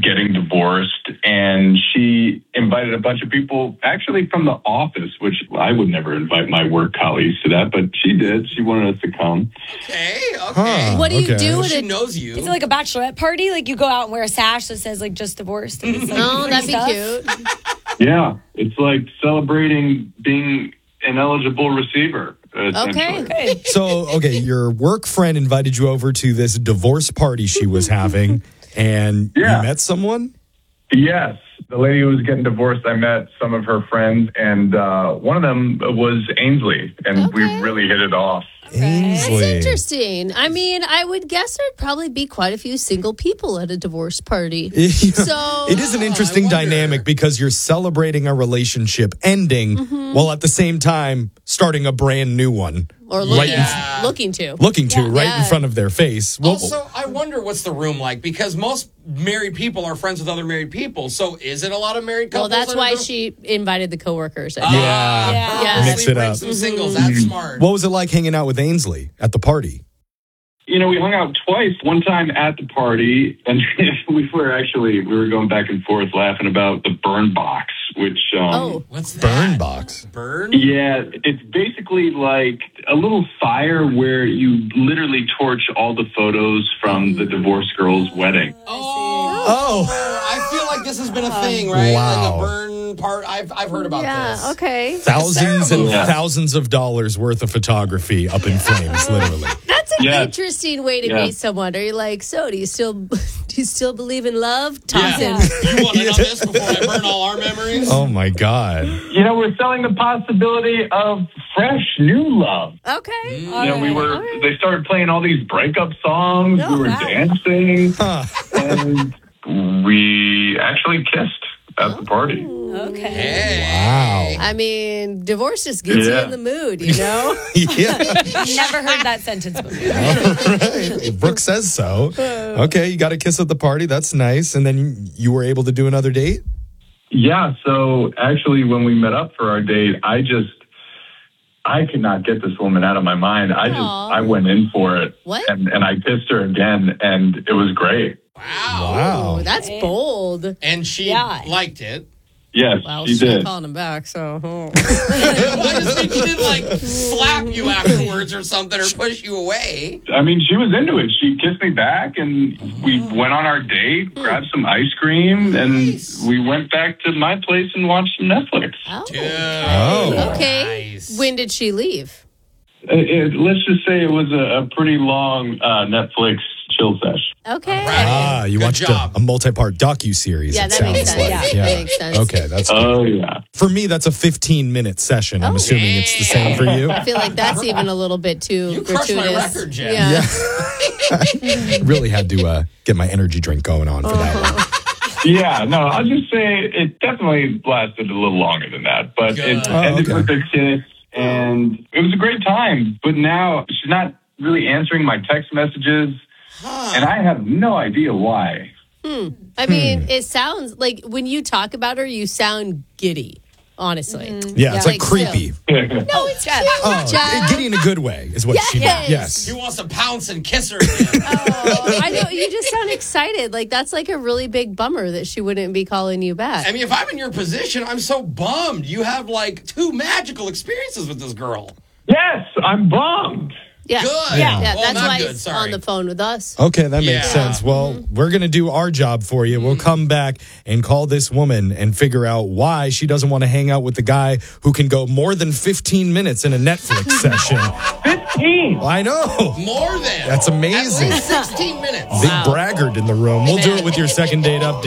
getting divorced, and she invited a bunch of people, actually from the office, which I would never invite my work colleagues to that, but she did. She wanted us to come. Okay. What do you do? She knows you. Is it like a bachelorette party? Like you go out and wear a sash that says like just divorced? And it's, like, Oh, that'd be stuff? cute. Yeah, it's like celebrating being an eligible receiver. Okay. Good. So, your work friend invited you over to this divorce party she was having, and you met someone? Yes. The lady who was getting divorced, I met some of her friends, and one of them was Ainsley, and we really hit it off. Ainsley. It's interesting. I mean, I would guess there'd probably be quite a few single people at a divorce party. So it is an interesting dynamic because you're celebrating a relationship ending while at the same time starting a brand new one. Or looking to in front of their face. Also, I wonder what's the room like, because most married people are friends with other married people. So is it a lot of married couples? Well, that's why she invited the coworkers. Yeah. Mix it up. Some singles. That's smart. What was it like hanging out with Ainsley at the party? You know, we hung out twice. One time at the party, and we were going back and forth laughing about the burn box, which what's that? Burn box. Burn? Yeah, it's basically like a little fire where you literally torch all the photos from the divorced girl's wedding. Oh. I feel like this has been a thing, right? Wow. Like the burn part. I've heard about this. Yeah, okay. Thousands and thousands of dollars worth of photography up in flames, literally. That's an interesting way to meet someone. Are you like, so do you still believe in love? Toss in. You want to know this before I burn all our memories? Oh my God. You know, we're selling the possibility of fresh new love. Okay. You know, they started playing all these breakup songs. We were dancing. And we actually kissed at the party. Okay. Hey. Wow. I mean, divorce just gets you in the mood, you know? Never heard that sentence before. Right. Brooke says so. Okay, you got a kiss at the party. That's nice. And then you were able to do another date? Yeah, so actually when we met up for our date, I could not get this woman out of my mind. I went in for it. What? And I kissed her again, and it was great. Wow. Ooh, that's bold. And she liked it. Yes, Well, she she's did. calling him back, so. I just think she didn't slap you afterwards or something or push you away. I mean, she was into it. She kissed me back, and we went on our date, grabbed some ice cream, and we went back to my place and watched some Netflix. Okay. Nice. When did she leave? Let's just say it was a pretty long Netflix chill sesh. Okay. You watched a multi-part docu-series, Yeah, it that makes sounds sense. like. Yeah, that makes sense. Okay, that's Oh, yeah. For me, that's a 15-minute session. I'm assuming it's the same for you. I feel like that's even a little bit too You crushed my gratuitous. record, Jen. Yeah. Really had to get my energy drink going on for that one. Yeah, no, I'll just say it definitely lasted a little longer than that, but it ended with a kiss, and it was a great time. But now she's not really answering my text messages, and I have no idea why. I mean, it sounds like when you talk about her, you sound giddy, honestly. Yeah, it's like creepy. No, it's cute. Giddy in a good way is what she meant. Yes. He wants to pounce and kiss her again. I know, you just sound excited. Like, that's like a really big bummer that she wouldn't be calling you back. I mean, if I'm in your position, I'm so bummed. You have 2 magical experiences with this girl. Yes, I'm bummed. Yeah. Good. Yeah, Well, that's not why good, he's sorry. on the phone with us. Okay, that makes Yeah. sense. Well, we're going to do our job for you. We'll come back and call this woman and figure out why she doesn't want to hang out with the guy who can go more than 15 minutes in a Netflix session. 15! I know. More than. That's amazing. At least 16 minutes. Big braggart in the room. We'll do it with your second date update.